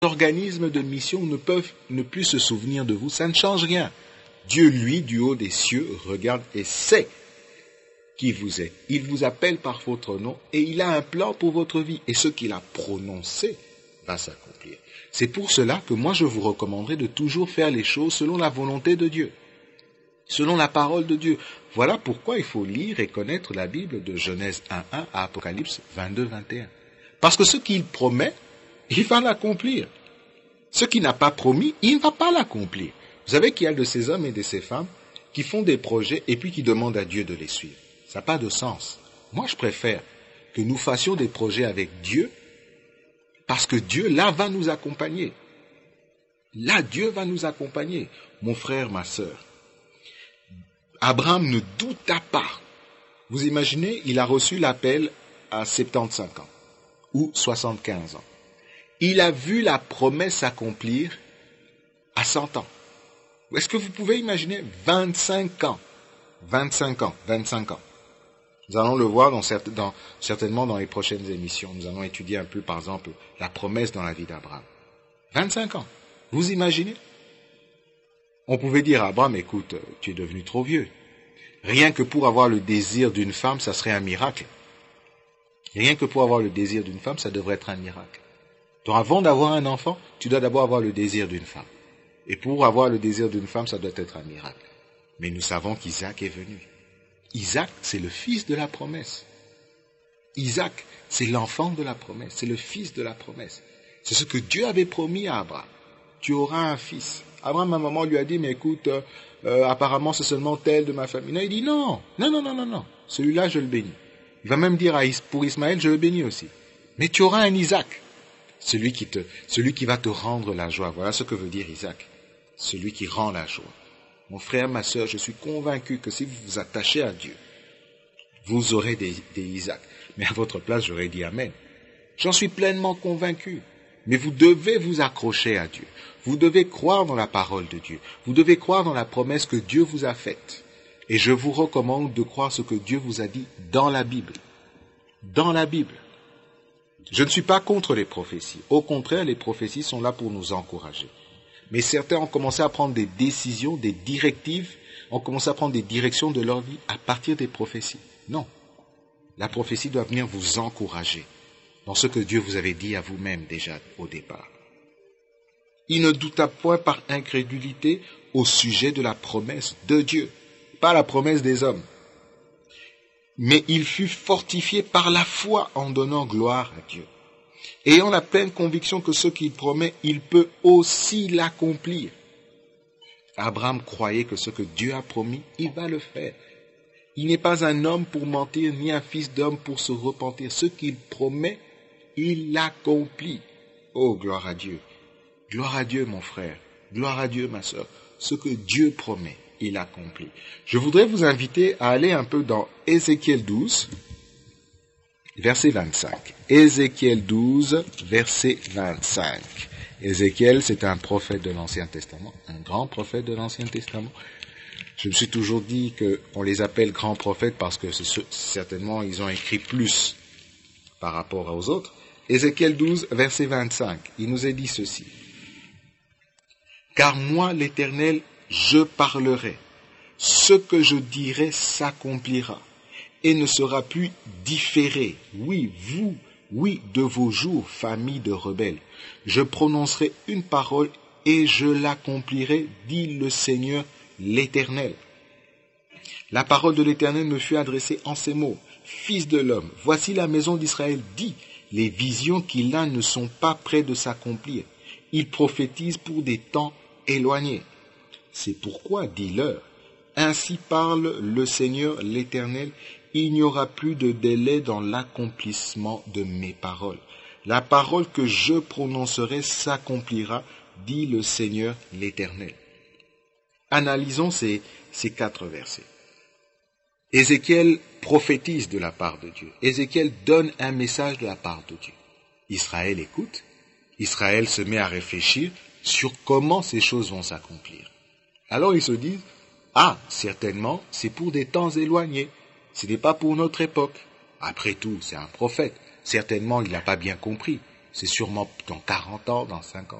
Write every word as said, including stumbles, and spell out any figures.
organismes de mission ne peuvent ne plus se souvenir de vous, ça ne change rien. Dieu, lui, du haut des cieux, regarde et sait qui vous êtes. Il vous appelle par votre nom et il a un plan pour votre vie. Et ce qu'il a prononcé va s'accomplir. C'est pour cela que moi je vous recommanderais de toujours faire les choses selon la volonté de Dieu, selon la parole de Dieu. Voilà pourquoi il faut lire et connaître la Bible de Genèse un un à Apocalypse vingt-deux vingt et un. Parce que ce qu'il promet, il va l'accomplir. Ce qu'il n'a pas promis, il ne va pas l'accomplir. Vous savez qu'il y a de ces hommes et de ces femmes qui font des projets et puis qui demandent à Dieu de les suivre. Ça n'a pas de sens. Moi, je préfère que nous fassions des projets avec Dieu parce que Dieu, là, va nous accompagner. Là, Dieu va nous accompagner. Mon frère, ma sœur, Abraham ne douta pas. Vous imaginez, il a reçu l'appel à soixante-quinze ans ou soixante-quinze ans. Il a vu la promesse s'accomplir à cent ans. Est-ce que vous pouvez imaginer vingt-cinq ans, vingt-cinq ans, vingt-cinq ans. Nous allons le voir dans, dans, certainement dans les prochaines émissions. Nous allons étudier un peu, par exemple, la promesse dans la vie d'Abraham. vingt-cinq ans. Vous imaginez? On pouvait dire à Abraham, écoute, tu es devenu trop vieux. Rien que pour avoir le désir d'une femme, ça serait un miracle. Rien que pour avoir le désir d'une femme, ça devrait être un miracle. Donc avant d'avoir un enfant, tu dois d'abord avoir le désir d'une femme. Et pour avoir le désir d'une femme, ça doit être un miracle. Mais nous savons qu'Isaac est venu. Isaac, c'est le fils de la promesse. Isaac, c'est l'enfant de la promesse, c'est le fils de la promesse. C'est ce que Dieu avait promis à Abraham. Tu auras un fils. Abraham, à un moment, lui a dit, mais écoute, euh, euh, apparemment, c'est seulement tel de ma famille. Non, il dit, non, non, non, non, non, non. Celui-là, je le bénis. Il va même dire à Is- pour Ismaël, je le bénis aussi. Mais tu auras un Isaac. Celui qui te, celui qui va te rendre la joie. Voilà ce que veut dire Isaac. Celui qui rend la joie. Mon frère, ma sœur, je suis convaincu que si vous vous attachez à Dieu, vous aurez des, des Isaac. Mais à votre place, j'aurais dit Amen. J'en suis pleinement convaincu. Mais vous devez vous accrocher à Dieu. Vous devez croire dans la parole de Dieu. Vous devez croire dans la promesse que Dieu vous a faite. Et je vous recommande de croire ce que Dieu vous a dit dans la Bible. Dans la Bible. Je ne suis pas contre les prophéties. Au contraire, les prophéties sont là pour nous encourager. Mais certains ont commencé à prendre des décisions, des directives, ont commencé à prendre des directions de leur vie à partir des prophéties. Non. La prophétie doit venir vous encourager dans ce que Dieu vous avait dit à vous-même déjà au départ. Il ne douta point par incrédulité au sujet de la promesse de Dieu, pas la promesse des hommes. Mais il fut fortifié par la foi en donnant gloire à Dieu. Ayant la pleine conviction que ce qu'il promet, il peut aussi l'accomplir. Abraham croyait que ce que Dieu a promis, il va le faire. Il n'est pas un homme pour mentir, ni un fils d'homme pour se repentir. Ce qu'il promet, il l'accomplit. Oh, gloire à Dieu. Gloire à Dieu, mon frère. Gloire à Dieu, ma sœur. Ce que Dieu promet, il accomplit. Je voudrais vous inviter à aller un peu dans Ézéchiel douze, verset vingt-cinq. Ézéchiel douze, verset vingt-cinq. Ézéchiel, c'est un prophète de l'Ancien Testament, un grand prophète de l'Ancien Testament. Je me suis toujours dit qu'on les appelle grands prophètes parce que ce, certainement ils ont écrit plus par rapport aux autres. Ézéchiel douze, verset vingt-cinq, il nous est dit ceci. « Car moi, l'Éternel, je parlerai, ce que je dirai s'accomplira, et ne sera plus différé. Oui, vous, oui, de vos jours, famille de rebelles. Je prononcerai une parole et je l'accomplirai, dit le Seigneur l'Éternel. » La parole de l'Éternel me fut adressée en ces mots. « Fils de l'homme, voici la maison d'Israël dit, les visions qu'il a ne sont pas près de s'accomplir. Il prophétise pour des temps éloignés. C'est pourquoi, dis-leur, ainsi parle le Seigneur l'Éternel, il n'y aura plus de délai dans l'accomplissement de mes paroles. La parole que je prononcerai s'accomplira, dit le Seigneur l'Éternel. » Analysons ces, ces quatre versets. Ézéchiel prophétise de la part de Dieu. Ézéchiel donne un message de la part de Dieu. Israël écoute. Israël se met à réfléchir sur comment ces choses vont s'accomplir. Alors ils se disent, ah, certainement, c'est pour des temps éloignés. Ce n'est pas pour notre époque. Après tout, c'est un prophète. Certainement, il n'a pas bien compris. C'est sûrement dans quarante ans, dans cinquante ans.